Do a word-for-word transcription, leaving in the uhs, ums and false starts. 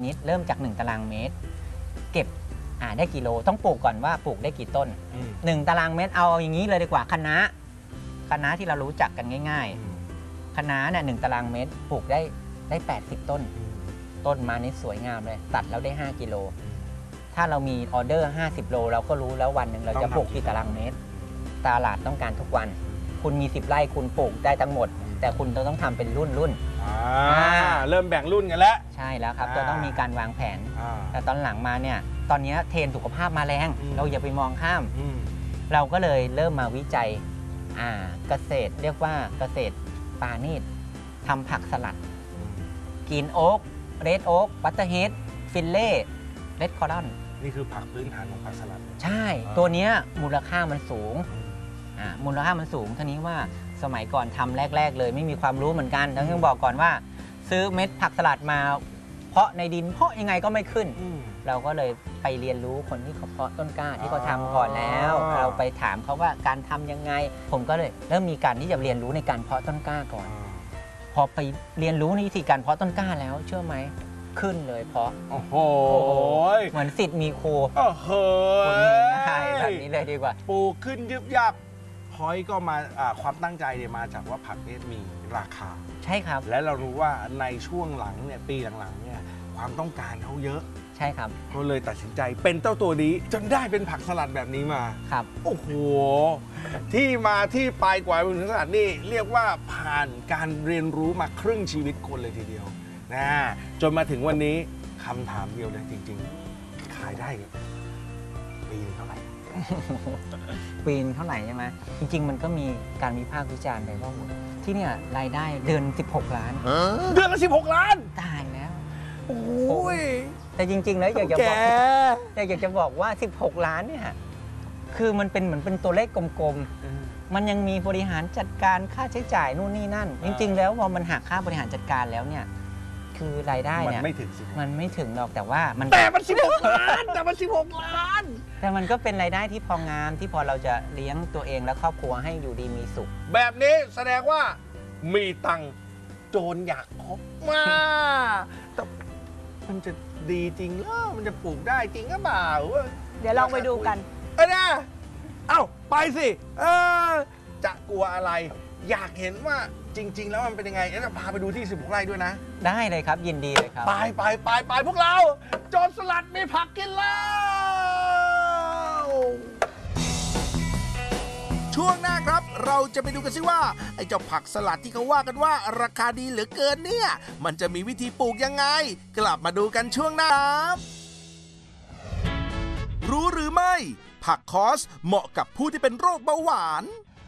นี้เริ่มจากหนึ่งตารางเมตรเก็บอ่าได้กิโลต้องปลูกก่อนว่าปลูกได้กี่ต้นหนึ่งตารางเมตรเอาอย่างนี้เลยดีกว่าคะน้าคะน้าที่เรารู้จักกันง่ายๆคะน้าเนี่ยหนึ่งตารางเมตรปลูกได้ได้แปดสิบต้นต้นมานี่สวยงามเลยตัดแล้วได้ห้ากิโลถ้าเรามีออเดอร์ห้าสิบโลเราก็รู้แล้ววันหนึ่งเราจะปลูกกี่ตารางเมตรตลาดต้องการทุกวันคุณมีสิบไร่คุณปลูกได้ทั้งหมดแต่คุณต้องทำเป็นรุ่นรุ่นเริ่มแบ่งรุ่นกันแล้วใช่แล้วครับจะต้องมีการวางแผนแต่ตอนหลังมาเนี่ยตอนนี้เทรนด์สุขภาพมาแรงเราอย่าไปมองข้ามเราก็เลยเริ่มมาวิจัยเกษตรเรียกว่าเกษตรปาณีตทำผักสลัดกรีนโอ๊กเรดโอ๊กบัตเตอร์เฮดฟิลเล่เรดคอรัลนี่คือผักพื้นฐานของผักสลัดใช่ตัวนี้มูลค่ามันสูงมูลค่ามันสูงทีนี้ว่าสมัยก่อนทำแรกๆเลยไม่มีความรู้เหมือนกันต้องบอกก่อนว่าซื้อเม็ดผักสลัดมาเพาะในดินเพาะยังไงก็ไม่ขึ้นเราก็เลยไปเรียนรู้คนที่เขาเพาะต้นกล้าที่เขาทำก่อนแล้วเราไปถามเขาว่าการทำยังไงผมก็เลยเริ่มมีการที่จะเรียนรู้ในการเพาะต้นกล้าก่อนพอไปเรียนรู้ในวิธีการเพาะต้นกล้าแล้วเชื่อไหมขึ้นเลยเพาะโอ้โหเหมือนสิทธิ์มีครูโอ้โหง่ายแบบนี้เลยดีกว่าปลูกขึ้นยึบยับพอยก็มาความตั้งใจเนี่ยมาจากว่าผักเอสมีราคาใช่ครับและเรารู้ว่าในช่วงหลังเนี่ยปีหลังๆเนี่ยความต้องการเขาเยอะใช่ครับก็เลยตัดสินใจเป็นเจ้าตัวนี้จนได้เป็นผักสลัดแบบนี้มาครับโอ้โหที่มาที่ไปกว่าเป็นผักสลัดนี่เรียกว่าผ่านการเรียนรู้มาครึ่งชีวิตคนเลยทีเดียวนะจนมาถึงวันนี้คำถามเดียวเลยจริงๆขายได้ปีนึงเท่าไหร่ปีนึงเท่าไหร่ใช่ไหมจริงๆมันก็มีการวิพากษ์วิจารณ์ไปว่าที่เนี่ยรายได้เดือนสิบหกล้านเดือนละสิบหกล้านตายแล้วโอ้ยแต่จริงๆแล้วอยากจะบอกอยากจะบอกว่าสิบหกล้านเนี่ยคือมันเป็นเหมือนเป็นตัวเลขกลมๆมันยังมีบริหารจัดการค่าใช้จ่ายนู่นนี่นั่นจริงๆแล้วพอมันหักค่าบริหารจัดการแล้วเนี่ยคือรายได้เนี่ยมันไม่ถึงมันไม่ถึงหรอกแต่ว่ามันแต่มันสิบหกล้านแต่มันสิบหกล้านแต่มันก็เป็นรายได้ที่พองามที่พอเราจะเลี้ยงตัวเองและครอบครัวให้อยู่ดีมีสุขแบบนี้แสดงว่ามีตังโจรอยากคบมาแต่มันจะดีจริงเหรอมันจะปลูกได้จริงหรือเปล่าเดี๋ยวลองไปดูกันเออนะเอ้าไปสิเออจะกลัวอะไรอยากเห็นว่าจริงๆแล้วมันเป็นยังไงจะพาไปดูที่สิบหกไร่ด้วยนะได้เลยครับยินดีเลยครับไปไปไปไปพวกเราโจรสลัดมีผักกินแล้วช่วงหน้าครับเราจะไปดูกันซิว่าไอ้เจ้าผักสลัดที่เขาว่ากันว่าราคาดีเหลือเกินเนี่ยมันจะมีวิธีปลูกยังไงกลับมาดูกันช่วงหน้ารู้หรือไม่ผักคอสเหมาะกับผู้ที่เป็นโรคเบาหวาน